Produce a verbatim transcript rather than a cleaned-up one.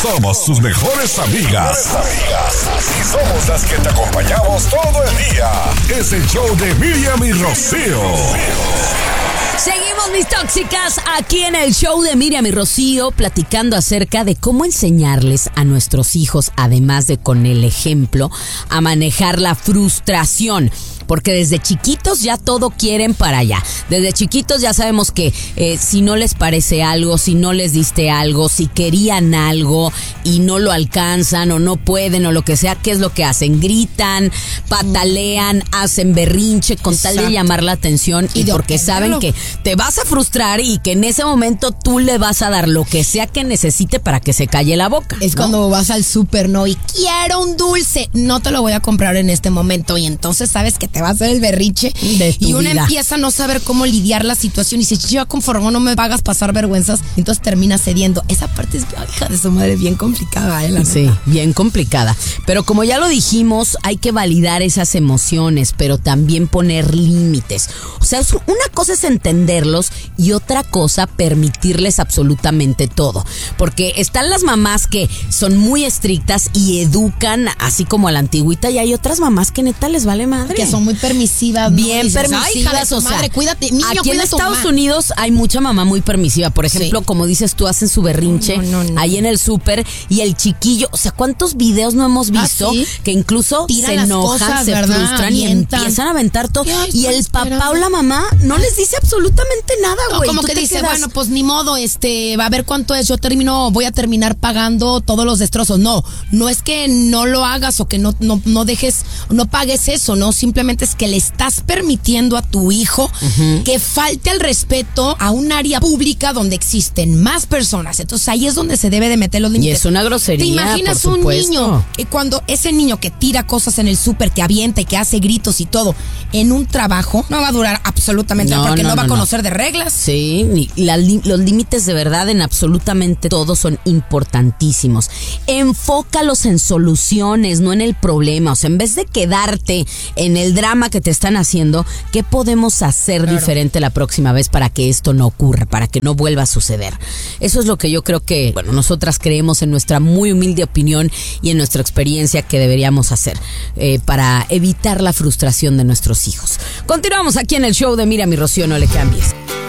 Somos tus mejores amigas. Y somos las que te acompañamos todo el día. Es el show de Miriam y Rocío. Seguimos, mis tóxicas, aquí en el show de Miriam y Rocío, platicando acerca de cómo enseñarles a nuestros hijos, además de con el ejemplo, a manejar la frustración. Porque desde chiquitos ya todo quieren para allá. Desde chiquitos ya sabemos que eh, si no les parece algo, si no les diste algo, si querían algo y no lo alcanzan o no pueden o lo que sea, ¿qué es lo que hacen? Gritan, patalean, hacen berrinche con Exacto. tal de llamar la atención y, y porque saben que te vas a frustrar y que en ese momento tú le vas a dar lo que sea que necesite para que se calle la boca. Es ¿no? cuando vas al súper, ¿no? Y quiero un dulce, no te lo voy a comprar en este momento y entonces sabes que te va a hacer el berriche de tu y uno vida. Empieza a no saber cómo lidiar la situación y si yo conforme no me hagas pasar vergüenzas, entonces termina cediendo. Esa parte es, hija de su madre, bien complicada, ¿eh? La sí, neta. Bien complicada. Pero como ya lo dijimos, hay que validar esas emociones, pero también poner límites. O sea, una cosa es entenderlos y otra cosa permitirles absolutamente todo. Porque están las mamás que son muy estrictas y educan así como a la antigüita y hay otras mamás que neta les vale madre. Que son muy permisivas. ¿no? Bien dices, permisivas, o sea, madre, cuídate, niño, aquí cuida en Estados mamá. Unidos hay mucha mamá muy permisiva. Por ejemplo, sí. como dices tú, hacen su berrinche no, no, no. ahí en el súper y el chiquillo, o sea, ¿cuántos videos no hemos visto? ¿Ah, sí? Que incluso Tiran se enojan, cosas, se ¿verdad? frustran Avientan. y empiezan a aventar todo. Ay, y el esperando. papá o la mamá no les dice absolutamente nada, güey. No, como que dice, quedas? bueno, pues ni modo, este, va a ver cuánto es, yo termino, voy a terminar pagando todos los destrozos. No, no es que no lo hagas o que no, no, no dejes, no pagues eso, no, simplemente es que le estás permitiendo a tu hijo uh-huh. que falte el respeto a un área pública donde existen más personas. Entonces ahí es donde se debe de meter los límites. Y es una grosería. ¿Te imaginas por un supuesto. niño que cuando ese niño que tira cosas en el súper, que avienta y que hace gritos y todo, en un trabajo no va a durar absolutamente nada, no, porque no, no va no, a conocer no. de reglas? Sí, la, los límites de verdad en absolutamente todo son importantísimos. Enfócalos en soluciones, no en el problema. O sea, en vez de quedarte en el drama que te están haciendo, ¿qué podemos hacer claro. diferente la próxima vez para que esto no ocurra, para que no vuelva a suceder? Eso es lo que yo creo que, bueno, nosotras creemos en nuestra muy humilde opinión y en nuestra experiencia que deberíamos hacer eh, para evitar la frustración de nuestros hijos. Continuamos aquí en el show de Miriam y Rocío, no le cambies.